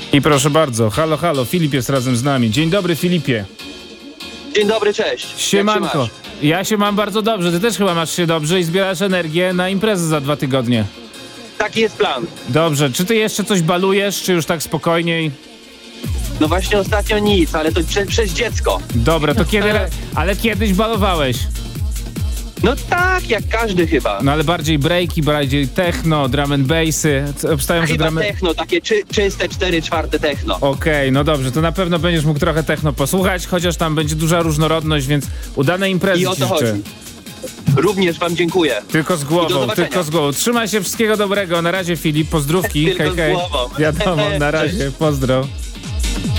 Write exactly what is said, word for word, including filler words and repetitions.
I proszę bardzo, halo, halo, Filip jest razem z nami. Dzień dobry, Filipie. Dzień dobry, cześć. Jak się Siemanko. masz? Ja się mam bardzo dobrze, ty też chyba masz się dobrze i zbierasz energię na imprezę za dwa tygodnie. Taki jest plan. Dobrze, czy ty jeszcze coś balujesz, czy już tak spokojniej? No właśnie ostatnio nic, ale to prze, przez dziecko. Dobra, to kiedy... Ale kiedyś balowałeś. No tak, jak każdy chyba. No ale bardziej breaki, bardziej techno, drum and bassy. Co, Obstawiam, że Chyba drum... techno, takie czy, czyste cztery czwarte techno. Okej, no dobrze, to na pewno będziesz mógł trochę techno posłuchać, chociaż tam będzie duża różnorodność, więc udane imprezy I o ci to życzę. chodzi. Również wam dziękuję. Tylko z I do głową, zobaczenia. tylko z głową. Trzymaj się, wszystkiego dobrego. Na razie, Filip, pozdrówki. Tylko hej, z hej. głową. Wiadomo, na razie, Cześć. pozdro.